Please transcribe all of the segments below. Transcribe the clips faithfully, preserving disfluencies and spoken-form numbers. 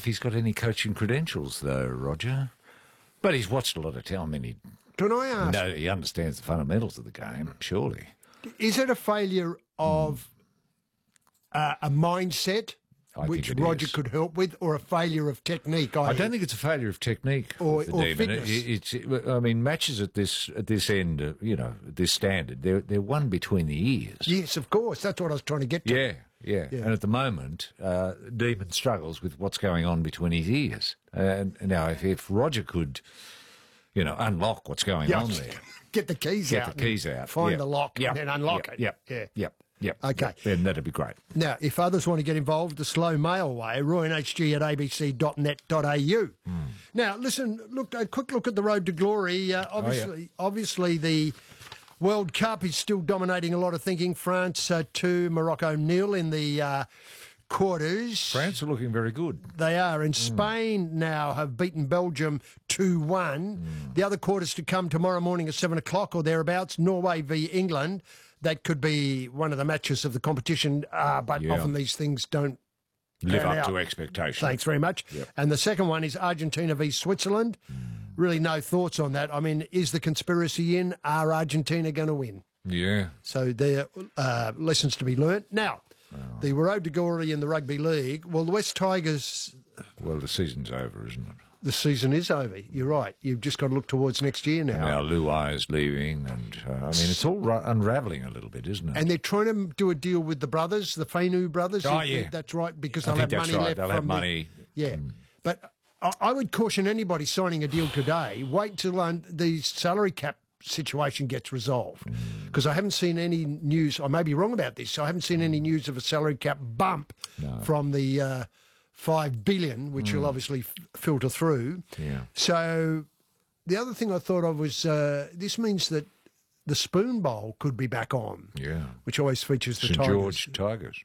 if he's got any coaching credentials, though, Roger. But he's watched a lot of telling. I mean, he, Can I ask? no, he understands the fundamentals of the game, surely. Is it a failure of mm. uh, a mindset, I which think it Roger is. could help with, or a failure of technique? I don't think it's a failure of technique or, the or Demon. fitness. It, it's, it, I mean, matches at this at this end, uh, you know, at this standard, they're they're won between the ears. Yes, of course. That's what I was trying to get to. Yeah, yeah. Yeah. And at the moment, uh, Demon struggles with what's going on between his ears. And now, if, if Roger could, you know, unlock what's going Yeah, on there, get the keys get out. the keys and out, Find yep. the lock Yep. and then unlock Yep. it. Yep. Yeah. Yep. Yep. Okay. Then that'd be great. Now, if others want to get involved, the slow mail way, roy and h g at a b c dot net dot a u. Mm. Now, listen, look, a quick look at the road to glory. Uh, obviously, oh, yeah. obviously, the World Cup is still dominating a lot of thinking. France uh, two, Morocco nil in the uh, quarters. France are looking very good. They are. And Spain now have beaten Belgium two one. Mm. The other quarters to come tomorrow morning at seven o'clock or thereabouts. Norway v England. That could be one of the matches of the competition, uh, but Yeah. often these things don't Live pan up out. to expectations. Thanks very much. Yep. And the second one is Argentina v Switzerland. Mm. Really no thoughts on that. I mean, is the conspiracy in? Are Argentina going to win? Yeah. So there are uh, lessons to be learnt. Now, oh. the road to glory in the Rugby League. Well, the West Tigers... Well, the season's over, isn't it? The season is over. You're right. You've just got to look towards next year now. Now Luai is leaving, and uh, I mean it's all ru- unravelling a little bit, isn't it? And they're trying to do a deal with the brothers, the Fainu brothers. Oh, yeah. That's right, because I they'll have think that's money right. left They'll from have the- money. Yeah, Mm. but I, I would caution anybody signing a deal today. Wait till um, the salary cap situation gets resolved, because I haven't seen any news. I may be wrong about this. I haven't seen any news of a salary cap bump No. from the uh, five billion, which Mm. will obviously f- filter through. Yeah. So the other thing I thought of was uh, this means that the Spoon Bowl could be back on. Yeah. Which always features the Saint Tigers. George Tigers.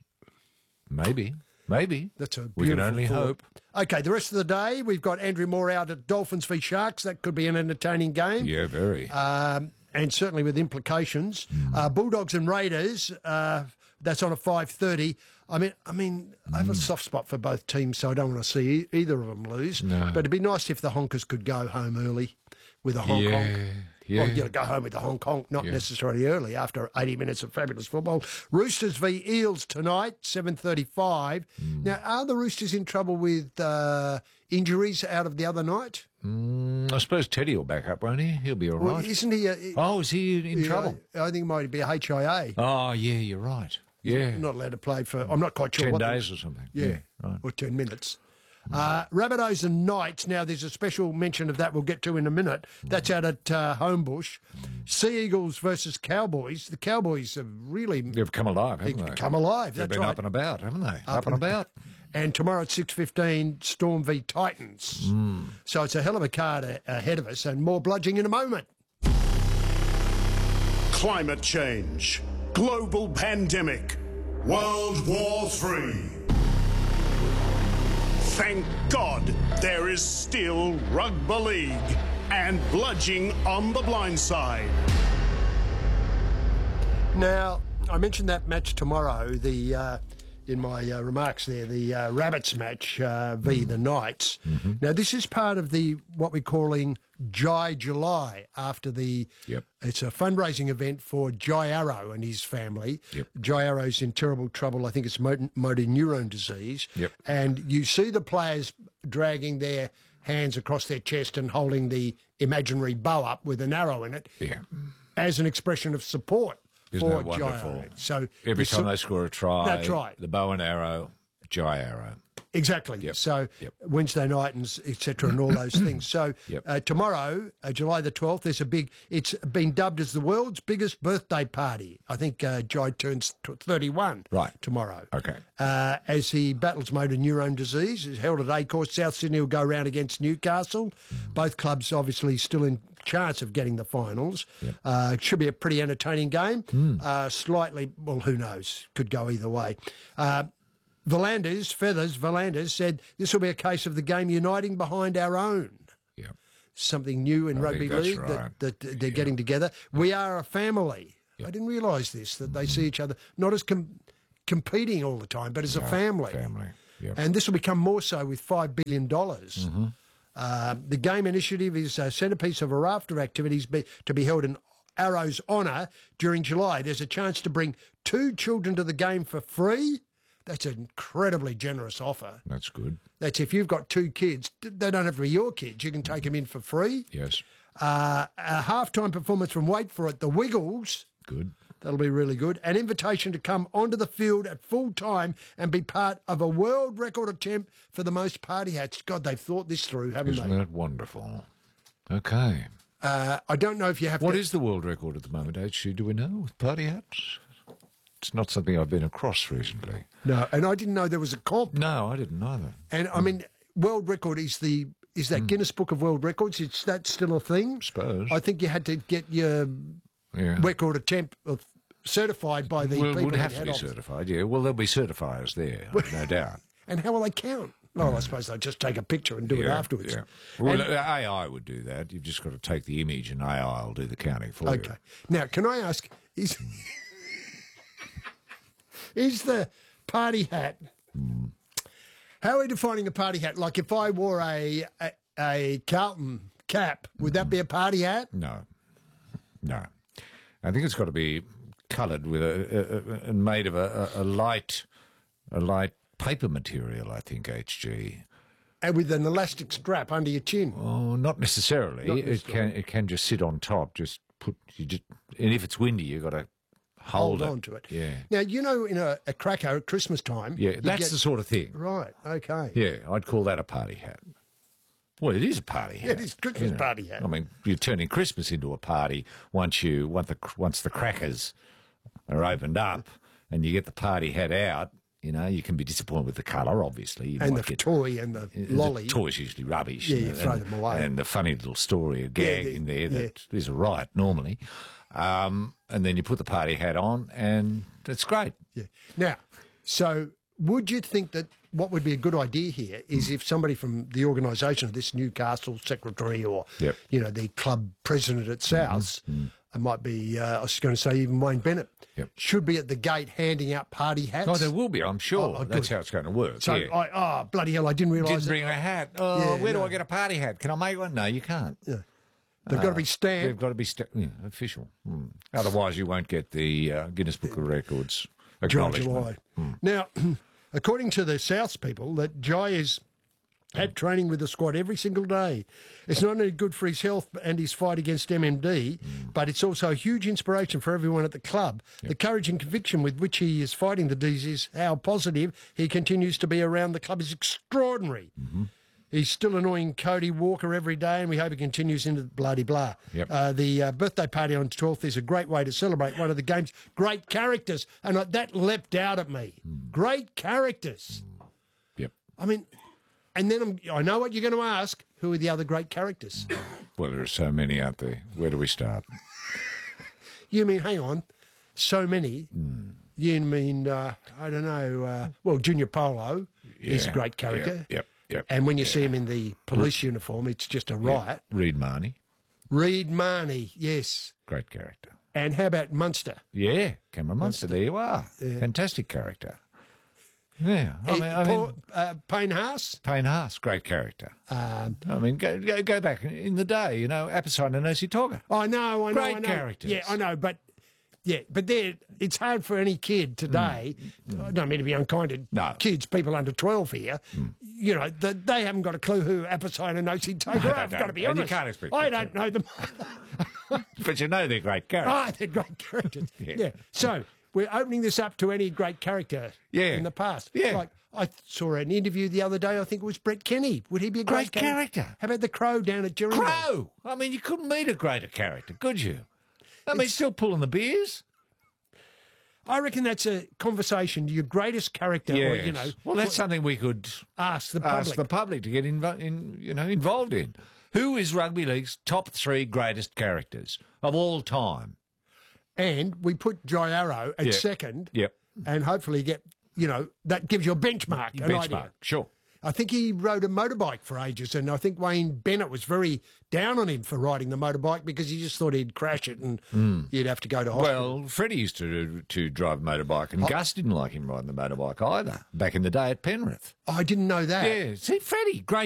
Maybe. Maybe. That's a We can beautiful only thought. hope. Okay, the rest of the day, we've got Andrew Moore out at Dolphins v Sharks. That could be an entertaining game. Yeah, very. Um, and certainly with implications. Mm. Uh, Bulldogs and Raiders, uh, that's on at five thirty. I mean, I mean, mm. I have a soft spot for both teams, so I don't want to see e- either of them lose. No. But it'd be nice if the Honkers could go home early with a honk Yeah, honk. yeah. Well, you know, go home with the honk honk, not Yeah. necessarily early after eighty minutes of fabulous football. Roosters v Eels tonight, seven thirty-five. Mm. Now, are the Roosters in trouble with uh, injuries out of the other night? Mm, I suppose Teddy will back up, won't he? He'll be all Well, right. isn't he? A, Oh, is he in yeah, trouble? I think it might be a H I A. Oh, yeah, you're right. Yeah. Not allowed to play for, I'm not quite sure. Ten what the- days or something. Yeah, Yeah, right. or ten minutes. Uh, Rabbitohs and Knights. Now, there's a special mention of that we'll get to in a minute. That's out at uh, Homebush. Sea Eagles versus Cowboys. The Cowboys have really They've come alive, haven't they? come alive. They've That's been right. up and about, haven't they? Up, and about. And tomorrow at six fifteen, Storm v Titans. Mm. So it's a hell of a card a- ahead of us, and more bludging in a moment. Climate change, global pandemic, World War Three. Thank God there is still Rugby League and bludging on the blind side. Now, I mentioned that match tomorrow, the uh, in my uh, remarks there, the uh, Rabbits match uh, v the Knights. Mm-hmm. Now, this is part of the what we're calling Jai July, after the... Yep. It's a fundraising event for Jai Arrow and his family. Yep. Jai Arrow's in terrible trouble. I think it's motor, motor neurone disease. Yep. And you see the players dragging their hands across their chest and holding the imaginary bow up with an arrow in it Yeah. as an expression of support. Isn't for that wonderful? Jai Arrow. So Every the time su- they score a try, That's right. the bow and arrow, Jai Arrow. Exactly. Yep. So Yep. Wednesday night and et cetera and all those things. So Yep. uh, tomorrow, uh, July the twelfth, there's a big. It's been dubbed as the world's biggest birthday party. I think uh, Jai turns t- thirty-one. Right. Tomorrow. Okay. Uh, as he battles motor neurone disease, it's held at Acourse. South Sydney will go round against Newcastle. Both clubs obviously still in chance of getting the finals. Yep. Uh, it should be a pretty entertaining game. Mm. Uh, slightly, well, who knows? Could go either way. Uh, Volanders, Feathers, Volanders said this will be a case of the game uniting behind our own. Yeah. Something new in I rugby think that's league right. that, that they're getting together. We are a family. Yep. I didn't realise this, that they see each other not as com- competing all the time, but as a No, family. family. Yep. And this will become more so with five billion dollars. Mm-hmm. Uh, the game initiative is a centrepiece of a raft of activities be, to be held in Arrow's honour during July. There's a chance to bring two children to the game for free. That's an incredibly generous offer. That's good. That's if you've got two kids, they don't have to be your kids. You can take them in for free. Yes. Uh, a halftime performance from, wait for it, the Wiggles. Good. That'll be really good. An invitation to come onto the field at full time and be part of a world record attempt for the most party hats. God, they've thought this through, haven't Isn't they? that wonderful? Okay. Uh, I don't know if you have What to... is the world record at the moment, H G? Do we know, with party hats? It's not something I've been across recently. No, and I didn't know there was a comp. No, I didn't either. And, I mean, world record is the... Is that Guinness Book of World Records? Is that still a thing? Suppose. I think you had to get your Yeah. record attempt of, certified by the Well, it people would who have to had be off. certified, yeah. Well, there'll be certifiers there, no doubt. And how will they count? Well, I suppose they'll just take a picture and do it Yeah, afterwards. yeah. Well, And- A I would do that. You've just got to take the image and A I will do the counting for you. Okay. Now, can I ask, is is the party hat, how are we defining a party hat? Like if I wore a, a, a Carlton cap, would that be a party hat? No. No. I think it's got to be coloured with a, a, a and made of a, a, a light a light paper material, I think, H G. And with an elastic strap under your chin? Oh, not necessarily. Not It necessarily. can it can just sit on top. Just put you just, and if it's windy, you've got to hold, Hold it. on to it. Yeah, Now, you know, in a, a cracker at Christmas time... yeah. you That's get- the sort of thing. Right, okay. Yeah, I'd call that a party hat. Well, it is a party hat. It is Christmas party hat. I mean, you're turning Christmas into a party once you once the once the crackers are opened up and you get the party hat out. You know, you can be disappointed with the colour, obviously. You And might the get- toy and the lolly. The toy's usually rubbish. Yeah, and- you throw and- them away. And the funny little story, a gag the- in there yeah. that is a riot normally. Um, and then you put the party hat on, and it's great. Yeah. Now, so would you think that what would be a good idea here is if somebody from the organisation of this Newcastle secretary or, Yep. you know, the club president at Souths, it might be, uh, I was going to say even Wayne Bennett, Yep. should be at the gate handing out party hats. Oh, there will be, I'm sure. Oh, oh, That's good. how it's going to work. So, yeah. I, oh, bloody hell, I didn't realise Didn't that. bring a hat. Oh, Yeah, where do no. I get a party hat? Can I make one? No, you can't. Yeah. They've got to be They've stamped. got to be sta- yeah, official. Mm. Otherwise, you won't get the uh, Guinness Book of Records June, acknowledgement. July. Now, according to the Souths people, that Jai is at training with the squad every single day. It's not only good for his health and his fight against M M D, but it's also a huge inspiration for everyone at the club. The courage and conviction with which he is fighting the disease, how positive he continues to be around the club is extraordinary. He's still annoying Cody Walker every day, and we hope he continues into the bloody blah. Yep. Uh, the uh, birthday party on twelfth is a great way to celebrate one of the game's great characters, and uh, that leapt out at me. Great characters. Yep. I mean, and then I'm, I know what you're going to ask. Who are the other great characters? Well, there are so many out there. Where do we start? You mean, hang on, so many? You mean, uh, I don't know, uh, well, Junior Polo is a Yeah. great character. Yep. Yep. Yep. And when you see him in the police uniform, it's just a riot. Reed Marnie, Reed Marnie, yes. great character. And how about Munster? Yeah, Cameron Munster. There you are. Fantastic character. Yeah, I mean, I Paul, mean uh, Payne Haas? Payne Haas, great character. Um, I mean, go, go go back in the day, you know, Apicide and Nosy Togger. I know, I know, Great I know. characters. Yeah, I know, but yeah, but they're, it's hard for any kid today. I don't mean to be unkind to No. kids, people under twelve here. You know, the, they haven't got a clue who Apicide and Nosy Togger they are. I've got to don't. be And you honest. can't expect I them don't know them. But you know they're great characters. Ah, they're great characters. Yeah. yeah. So we're opening this up to any great character Yeah. in the past. Yeah. Like I saw an interview the other day. I think it was Brett Kenny. Would he be a great, Great character. How about the Crow down at Gerringong? Crow! I mean, you couldn't meet a greater character, could you? I mean, still pulling the beers. I reckon that's a conversation. Your greatest character, or you know, well, that's something we could ask the public. ask the public to get invo- in, you know, involved in. Who is rugby league's top three greatest characters of all time? And we put Jai Arrow at Yeah. second. Yep. And hopefully get, you know, that gives you a benchmark. An Benchmark, idea. sure. I think he rode a motorbike for ages, and I think Wayne Bennett was very down on him for riding the motorbike because he just thought he'd crash it and mm. you'd have to go to hospital. Well, Freddie used to to drive a motorbike, and oh. Gus didn't like him riding the motorbike either back in the day at Penrith. Oh, I didn't know that. Yeah, see, Freddie, great